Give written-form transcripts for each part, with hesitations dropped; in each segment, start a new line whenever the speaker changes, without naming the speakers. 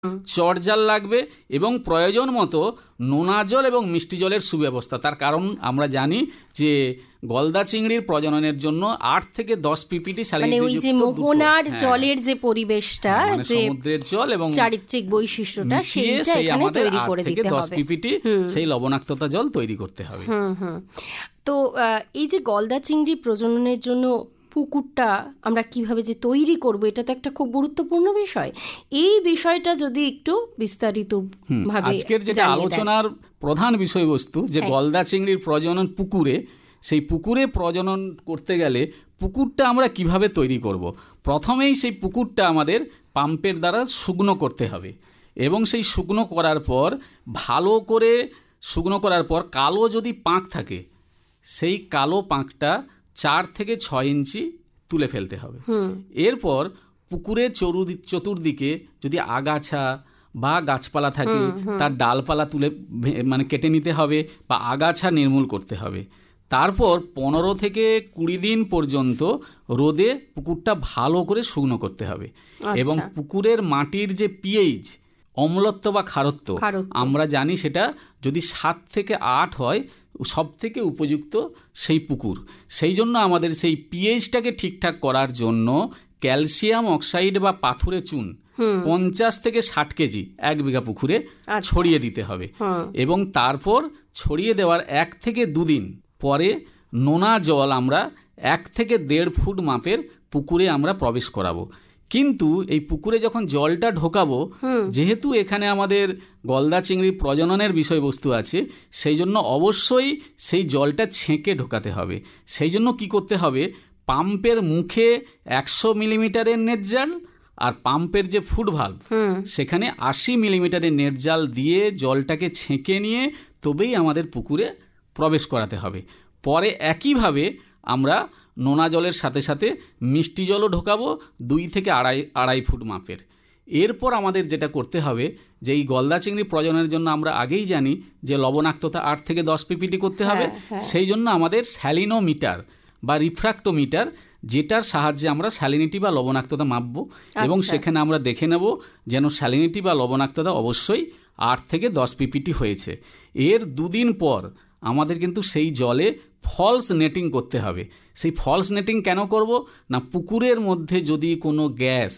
চটজাল লাগবে এবং প্রয়োজন মতো নোনা জল এবং মিষ্টি জলের সুব্যবস্থা। তার কারণ আমরা জানি যে গলদা চিংড়ির প্রজননের জন্য 8 থেকে 10 পিপিটি
মোহনার জলের যে পরিবেশটা,
সমুদ্রের জল এবং
চারিত্রিক বৈশিষ্ট্যটা, সেইটা এখানে তৈরি করে দিতে হবে।
10 পিপিটি সেই লবণাক্ততা জল তৈরি করতে হবে।
তো এই যে গলদা চিংড়ি প্রজননের জন্য পুকুরটা আমরা কিভাবে যে তৈরি করব, এটা তো একটা খুব গুরুত্বপূর্ণ বিষয়। এই বিষয়টা যদি একটু বিস্তারিত ভাবে
আজকের যেটা আলোচনার প্রধান বিষয়বস্তু, যে গলদা চিংড়ির প্রজনন পুকুরে, সেই পুকুরে প্রজনন করতে গেলে পুকুরটা আমরা কিভাবে তৈরি করব। প্রথমেই সেই পুকুরটা আমাদের পাম্পের দ্বারা শুকনো করতে হবে এবং সেই শুকনো করার পর ভালো করে শুকনো করার পর কালো যদি পাঁক থাকে, সেই কালো পাঁকটা 4 থেকে 6 ইঞ্চি তুলে ফেলতে হবে। এরপর পুকুরের চতুর্দিকে যদি আগাছা বা গাছপালা থাকে, তার ডালপালা তুলে কেটে নিতে হবে বা আগাছা নির্মূল করতে হবে। তারপর 15 থেকে 20 দিন পর্যন্ত রোদে পুকুরটা ভালো করে শুকনো করতে হবে। এবং পুকুরের মাটির যে পিএইচ, অম্লত্ব বা খারত্ব, আমরা জানি সেটা যদি 7 থেকে 8 হয় সব থেকে উপযুক্ত সেই পুকুর। সেই জন্য আমাদের সেই পিএইচটাকে ঠিকঠাক করার জন্য ক্যালসিয়াম অক্সাইড বা পাথুরে চুন 50 থেকে 60 কেজি 1 বিঘা পুকুরে ছড়িয়ে দিতে হবে। এবং তারপর ছড়িয়ে দেওয়ার 1 থেকে 2 দিন পরে নোনা জল আমরা 1 থেকে 1.5 ফুট মাপের পুকুরে আমরা প্রবেশ করাবো। কিন্তু এই পুকুরে যখন জলটা ঢোকাবো, যেহেতু এখানে আমাদের গলদা চিংড়ির প্রজননের বিষয়বস্তু আছে, সেই জন্য অবশ্যই সেই জলটা ছেঁকে ঢোকাতে হবে। সেই জন্য কি করতে হবে, পাম্পের মুখে 100 মিলিমিটারের নেট জাল আর পাম্পের যে ফুট ভালভ সেখানে 80 মিলিমিটারের নেট জাল দিয়ে জলটাকে ছেঁকে নিয়ে তবেই আমাদের পুকুরে প্রবেশ করাতে হবে। পরে একইভাবে আমরা নোনা জলের সাথে সাথে মিষ্টি জলও ঢোকাবো 2 থেকে আড়াই ফুট মাপের। এরপর আমাদের যেটা করতে হবে, যে এই গলদা চিংড়ি প্রজননের জন্য আমরা আগেই জানি যে লবণাক্ততা 8 থেকে 10 পিপিটি করতে হবে। সেই জন্য আমাদের স্যালিনোমিটার বা রিফ্র্যাক্টোমিটার, যেটার সাহায্যে আমরা স্যালিনিটি বা লবণাক্ততা মাপবো এবং সেখানে আমরা দেখে নেব যেন স্যালিনিটি বা লবণাক্ততা অবশ্যই 8 থেকে 10 পিপিটি হয়েছে। এর 2 দিন পর আমাদের কিন্তু সেই জলে ফলস নেটিং করতে হবে। সেই ফলস নেটিং কেন করব না, পুকুরের মধ্যে যদি কোনো গ্যাস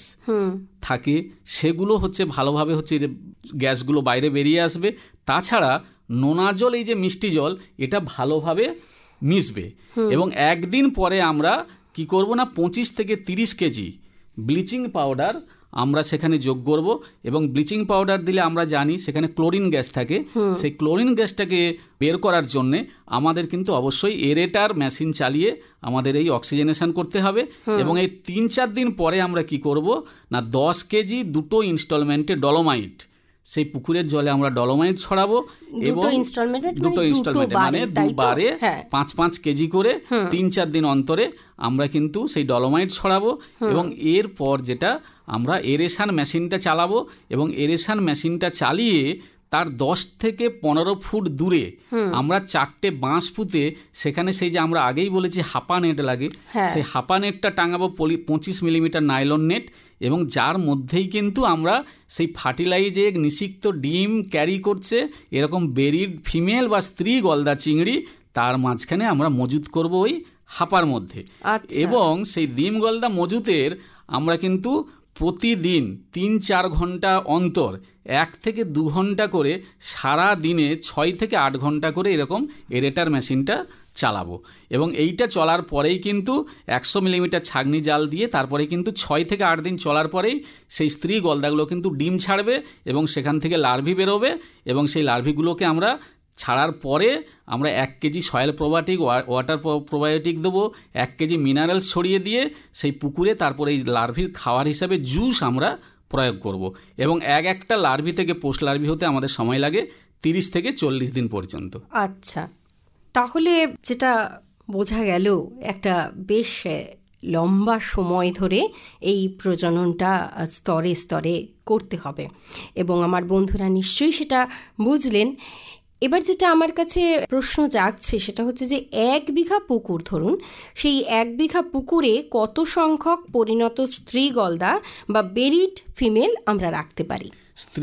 থাকে সেগুলো ভালোভাবে গ্যাসগুলো বাইরে বেরিয়ে আসবে। তাছাড়া নোনা জল, এই যে মিষ্টি জল, এটা ভালোভাবে মিশবে। এবং একদিন পরে আমরা কি করব না, 25 থেকে 30 কেজি ব্লিচিং পাউডার আমরা সেখানে যোগ করব। এবং ব্লিচিং পাউডার দিলে আমরা জানি সেখানে ক্লোরিন গ্যাস থাকে। সেই ক্লোরিন গ্যাসটাকে বের করার জন্যে আমাদের কিন্তু অবশ্যই এরেটার মেশিন চালিয়ে আমাদের এই অক্সিজেনেশন করতে হবে। এবং এই 3-4 দিন পরে আমরা কি করব না, 10 কেজি 2 ইনস্টলমেন্টে ডলোমাইট সেই পুকুরের জলে আমরা ডলোমাইট ছড়াবো। এবং 2 ইনস্টলমেন্টে মানে 2 বারে 5-5 কেজি করে 3-4 দিন অন্তরে আমরা কিন্তু সেই ডলোমাইট ছড়াবো। এবং এরপর যেটা আমরা এরেশন মেশিনটা চালাবো এবং এরেশন মেশিনটা চালিয়ে তার 10 থেকে 15 ফুট দূরে আমরা 4টে বাঁশ পুঁতে সেখানে সেই যে আমরা আগেই বলেছি হাপা নেট লাগে, সেই হাপা নেটটা টাঙাবো 25 মিলিমিটার নাইলন নেট। এবং যার মধ্যেই কিন্তু আমরা সেই ফার্টিলাইজে নিষিক্ত ডিম ক্যারি করছে এরকম বেরিড ফিমেল বা স্ত্রী গলদা চিংড়ি, তার মাঝখানে আমরা মজুত করব ওই হাপার মধ্যে। এবং সেই ডিম গলদা মজুতের আমরা কিন্তু প্রতিদিন 3-4 ঘন্টা অন্তর 1 থেকে 2 ঘন্টা করে সারা দিনে 6 থেকে 8 ঘন্টা করে এরকম এরেটার মেশিনটা চালাবো। এবং এইটা চলার পরেই কিন্তু 100 মিলিমিটার ছাগনি জাল দিয়ে তারপরে কিন্তু 6 থেকে 8 দিন চলার পরেই সেই স্ত্রী গলদাগুলো কিন্তু ডিম ছাড়বে এবং সেখান থেকে লার্ভি বেরোবে। এবং সেই লার্ভিগুলোকে আমরা ছাড়ার পরে আমরা 1 KG soil probiotic, water probiotic দেবো, 1 কেজি মিনারেলস ছড়িয়ে দিয়ে সেই পুকুরে তারপরে এই লার্ভির খাওয়ার হিসাবে জুস আমরা প্রয়োগ করব। এবং একটা লার্ভি থেকে পোস্ট লার্ভি হতে আমাদের সময় লাগে 30 থেকে 40 দিন পর্যন্ত।
আচ্ছা, তাহলে যেটা বোঝা গেল একটা বেশ লম্বা সময় ধরে এই প্রজননটা স্তরে স্তরে করতে হবে এবং আমার বন্ধুরা নিশ্চয়ই সেটা বুঝলেন। এবার যেটা আমার কাছে প্রশ্ন জাগছে সেটা হচ্ছে যে 1 বিঘা পুকুর ধরুন, সেই 1 বিঘা পুকুরে কত সংখ্যক পরিণত স্ত্রী গলদা বা বেরিড ফিমেল আমরা রাখতে পারি?